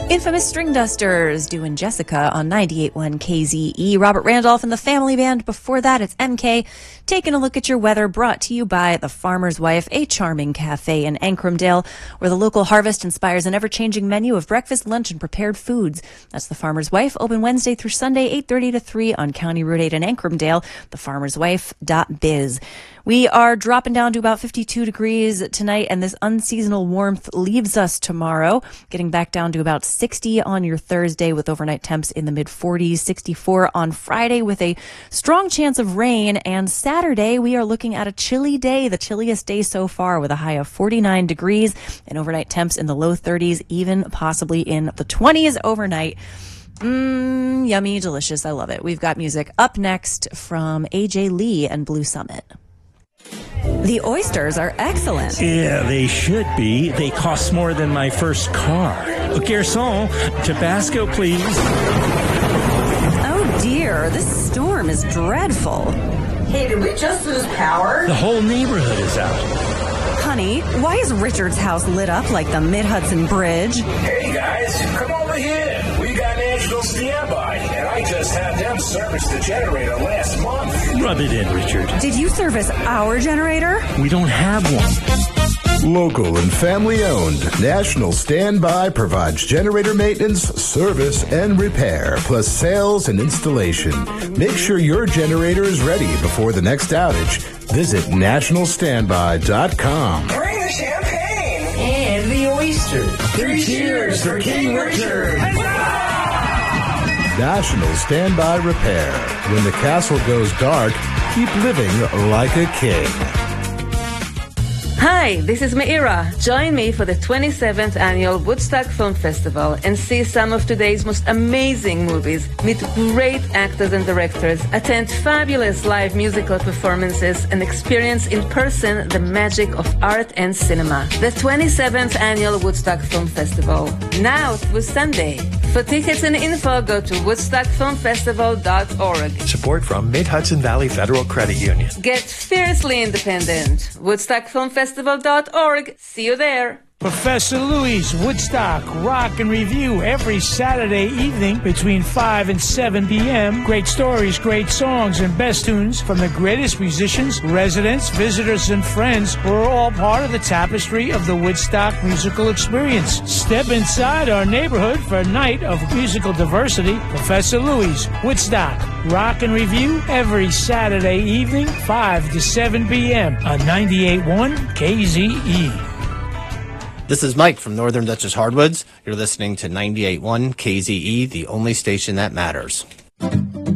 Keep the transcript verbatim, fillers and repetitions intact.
Infamous String Dusters doing Jessica on ninety-eight point one K Z E. Robert Randolph and the Family Band. Before that, it's M K. Taking a look at your weather, brought to you by The Farmer's Wife, a charming cafe in Ancrumdale, where the local harvest inspires an ever-changing menu of breakfast, lunch, and prepared foods. That's The Farmer's Wife, open Wednesday through Sunday, eight thirty to three on County Route eight in Ancrumdale, the farmers wife dot biz. We are dropping down to about fifty-two degrees tonight, and this unseasonal warmth leaves us tomorrow, getting back down to about sixty on your Thursday with overnight temps in the mid forties, sixty-four on Friday with a strong chance of rain, and Saturday we are looking at a chilly day, the chilliest day so far with a high of forty-nine degrees and overnight temps in the low thirties, even possibly in the twenties overnight. Mmm, yummy, delicious. I love it. We've got music up next from A J Lee and Blue Summit. The oysters are excellent. Yeah, they should be. They cost more than my first car. Garçon, Tabasco, please. Oh dear, this storm is dreadful. Hey, did we just lose power? The whole neighborhood is out. Honey, why is Richard's house lit up like the Mid-Hudson Bridge? Hey guys, come over here. We got National Standby, and I just had them service the generator last month. Rub it in, Richard. Did you service our generator? We don't have one. Local and family-owned, National Standby provides generator maintenance, service, and repair, plus sales and installation. Make sure your generator is ready before the next outage. Visit national standby dot com. Bring the champagne And the oysters. Three cheers for King Richard. National Standby Repair. When the castle goes dark, keep living like a king. Hi, this is Meira. Join me for the twenty-seventh Annual Woodstock Film Festival and see some of today's most amazing movies. Meet great actors and directors, attend fabulous live musical performances, and experience in person the magic of art and cinema. The twenty-seventh Annual Woodstock Film Festival, now through Sunday. For tickets and info, go to woodstock film festival dot org. Support from Mid-Hudson Valley Federal Credit Union. Get fiercely independent. woodstock film festival dot org. See you there. Professor Louie's Woodstock Rock and Review every Saturday evening between five and seven p.m. Great stories, great songs, and best tunes from the greatest musicians, residents, visitors, and friends who are all part of the tapestry of the Woodstock musical experience. Step inside our neighborhood for a night of musical diversity. Professor Louie's Woodstock Rock and Review every Saturday evening, five to seven p.m. on ninety-eight point one K Z E. This is Mike from Northern Dutchess Hardwoods. You're listening to ninety-eight point one K Z E, the only station that matters.